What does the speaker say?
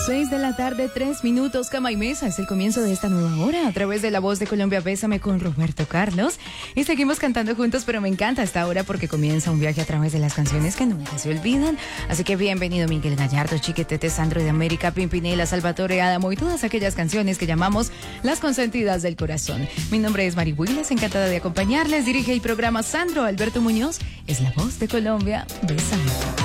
6 de la tarde, 3 minutos, cama y mesa. Es el comienzo de esta nueva hora a través de La Voz de Colombia. Bésame con Roberto Carlos. Y seguimos cantando juntos, pero me encanta esta hora porque comienza un viaje a través de las canciones que nunca se olvidan. Así que bienvenido Miguel Gallardo, Chiquetete, Sandro de América, Pimpinela, Salvatore, Adamo y todas aquellas canciones que llamamos las consentidas del corazón. Mi nombre es Mari Willis, encantada de acompañarles. Dirige el programa Sandro Alberto Muñoz. Es La Voz de Colombia. Bésame.